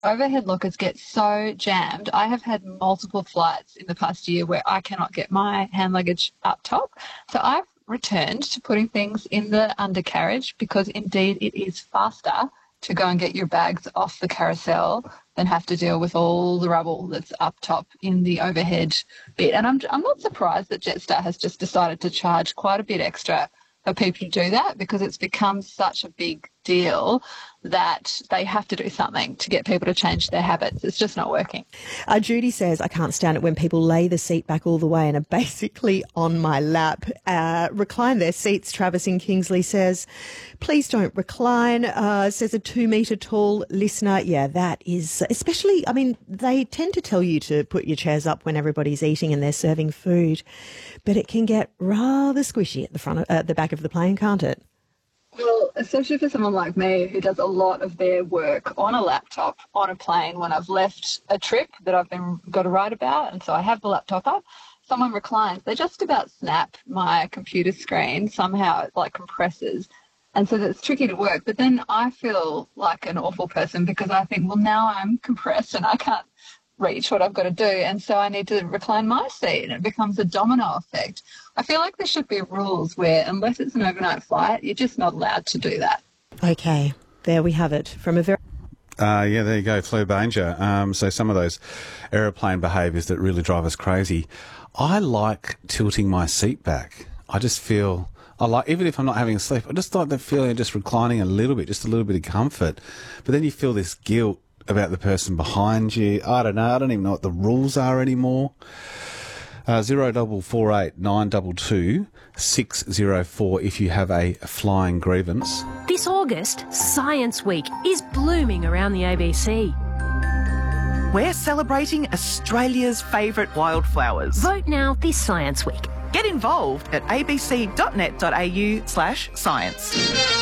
Overhead lockers get so jammed. I have had multiple flights in the past year where I cannot get my hand luggage up top. So I've returned to putting things in the undercarriage because indeed it is faster to go and get your bags off the carousel than have to deal with all the rubble that's up top in the overhead bit. And I'm not surprised that Jetstar has just decided to charge quite a bit extra for people to do that because it's become such a big deal that they have to do something to get people to change their habits. It's just not working. Judy says, I can't stand it when people lay the seat back all the way and are basically on my lap. Recline their seats, Travis in Kingsley says. Please don't recline, says a 2 metre tall listener. Yeah, that is, especially, I mean, they tend to tell you to put your chairs up when everybody's eating and they're serving food, but it can get rather squishy at the back of the plane, can't it? Well, especially for someone like me who does a lot of their work on a laptop on a plane when I've left a trip that I've got to write about, and so I have the laptop up, someone reclines, they just about snap my computer screen. Somehow it like compresses, and so it's tricky to work. But then I feel like an awful person because I think, well, now I'm compressed and I can't reach what I've got to do, and so I need to recline my seat, and it becomes a domino effect. I feel like there should be rules where, unless it's an overnight flight, you're just not allowed to do that. Okay, there we have it. From a very... yeah, there you go, Fleur Banger. So some of those aeroplane behaviours that really drive us crazy. I like tilting my seat back. I just feel... even if I'm not having a sleep, I just like the feeling of just reclining a little bit, just a little bit of comfort. But then you feel this guilt about the person behind you. I don't know. I don't even know what the rules are anymore. 0448 922 604 if you have a flying grievance. This August, Science Week is blooming around the ABC. We're celebrating Australia's favourite wildflowers. Vote now this Science Week. Get involved at abc.net.au/science.